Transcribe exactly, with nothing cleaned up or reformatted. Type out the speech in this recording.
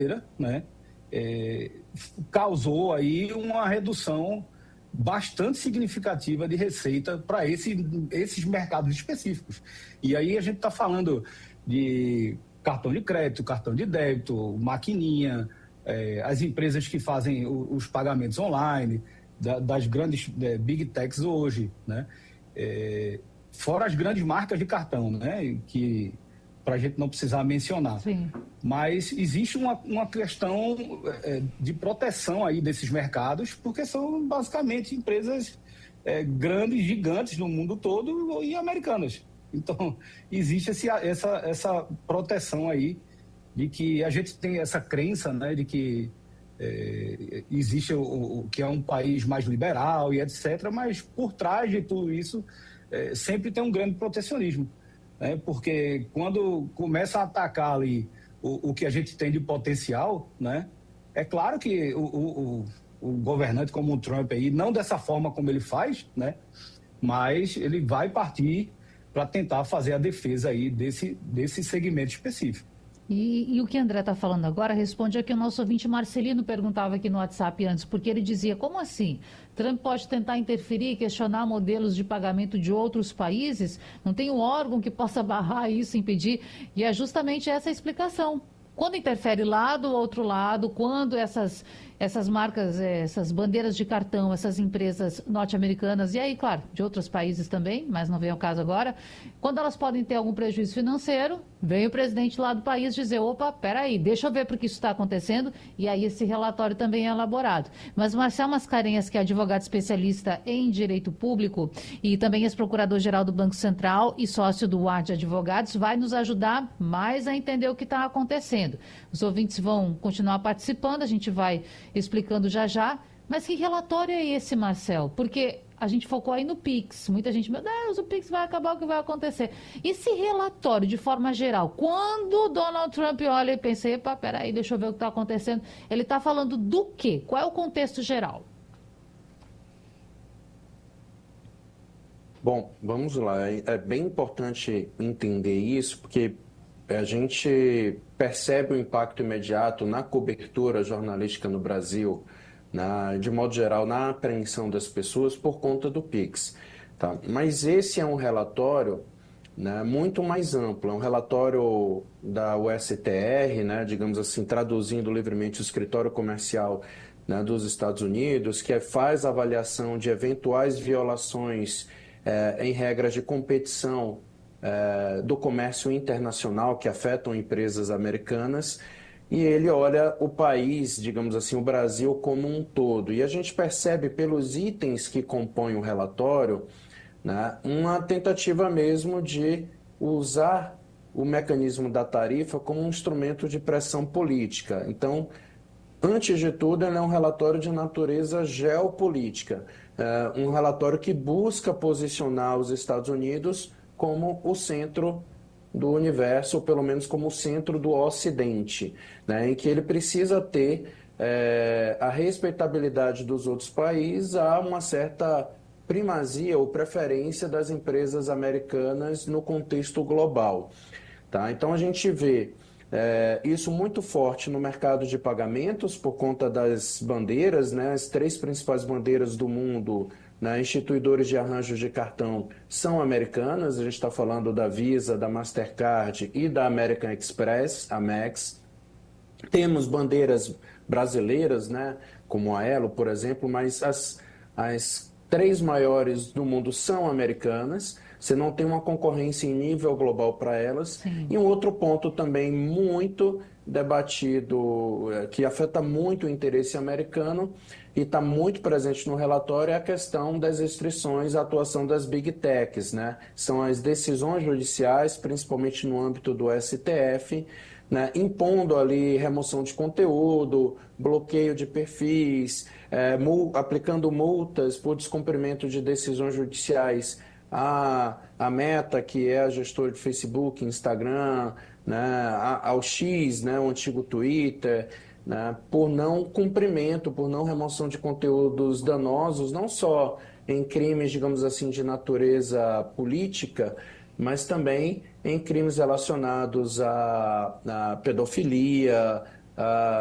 né, é, causou aí uma redução bastante significativa de receita para esse, esses mercados específicos. E aí a gente está falando de cartão de crédito, cartão de débito, maquininha, é, as empresas que fazem o, os pagamentos online, da, das grandes é, big techs hoje, né? É, fora as grandes marcas de cartão, né? Que para a gente não precisar mencionar. Sim. Mas existe uma, uma questão é, de proteção aí desses mercados, porque são basicamente empresas é, grandes, gigantes no mundo todo e americanas. Então, existe esse, essa, essa proteção aí de que a gente tem essa crença, né, de que é, existe o, o que é um país mais liberal e etcétera, mas por trás de tudo isso é, sempre tem um grande protecionismo, né, porque quando começa a atacar ali o, o que a gente tem de potencial, né, é claro que o, o, o governante como o Trump aí, não dessa forma como ele faz, né, mas ele vai partir para tentar fazer a defesa aí desse, desse segmento específico. E, e o que a André está falando agora responde ao que o nosso ouvinte Marcelino perguntava aqui no WhatsApp antes, porque ele dizia, como assim? Trump pode tentar interferir e questionar modelos de pagamento de outros países? Não tem um órgão que possa barrar isso, impedir? E é justamente essa a explicação. Quando interfere lá do outro lado, quando essas, essas marcas, essas bandeiras de cartão, essas empresas norte-americanas, e aí, claro, de outros países também, mas não vem ao caso agora, quando elas podem ter algum prejuízo financeiro, vem o presidente lá do país dizer, opa, peraí, deixa eu ver porque isso está acontecendo, e aí esse relatório também é elaborado. Mas Marcel Mascarenhas, que é advogado especialista em direito público e também ex-procurador-geral do Banco Central e sócio do U A R de Advogados, vai nos ajudar mais a entender o que está acontecendo. Os ouvintes vão continuar participando, a gente vai explicando já já. Mas que relatório é esse, Marcel? Porque a gente focou aí no Pix. Muita gente, meu Deus, o Pix vai acabar, o que vai acontecer? Esse relatório, de forma geral, quando Donald Trump olha e pensa, epa, peraí, deixa eu ver o que está acontecendo. Ele está falando do quê? Qual é o contexto geral? Bom, vamos lá. É bem importante entender isso, porque a gente percebe o impacto imediato na cobertura jornalística no Brasil, na, de modo geral, na apreensão das pessoas por conta do Pix. Tá? Mas esse é um relatório, né, muito mais amplo, é um relatório da U S T R, né, digamos assim, traduzindo livremente o escritório comercial, né, dos Estados Unidos, que faz avaliação de eventuais violações eh, em regras de competição eh, do comércio internacional que afetam empresas americanas, e ele olha o país, digamos assim, o Brasil como um todo. E a gente percebe pelos itens que compõem o relatório, né, uma tentativa mesmo de usar o mecanismo da tarifa como um instrumento de pressão política. Então, antes de tudo, ele é um relatório de natureza geopolítica, é um relatório que busca posicionar os Estados Unidos como o centro do universo, ou pelo menos como o centro do Ocidente, né, em que ele precisa ter é, a respeitabilidade dos outros países a uma certa primazia ou preferência das empresas americanas no contexto global. Tá? Então, a gente vê é, isso muito forte no mercado de pagamentos por conta das bandeiras, né? As três principais bandeiras do mundo, né, instituidores de arranjos de cartão, são americanas. A gente está falando da Visa, da Mastercard e da American Express, Amex. Temos bandeiras brasileiras, né, como a Elo, por exemplo, mas as, as três maiores do mundo são americanas. Você não tem uma concorrência em nível global para elas. Sim. E um outro ponto também muito debatido, que afeta muito o interesse americano e está muito presente no relatório, é a questão das restrições à atuação das Big Techs, né? São as decisões judiciais, principalmente no âmbito do S T F, né, impondo ali remoção de conteúdo, bloqueio de perfis, é, mul- aplicando multas por descumprimento de decisões judiciais a, a Meta, que é a gestora de Facebook, Instagram, né, a- ao X, né, o antigo Twitter, né, por não cumprimento, por não remoção de conteúdos danosos, não só em crimes, digamos assim, de natureza política, mas também em crimes relacionados à, à pedofilia, uh,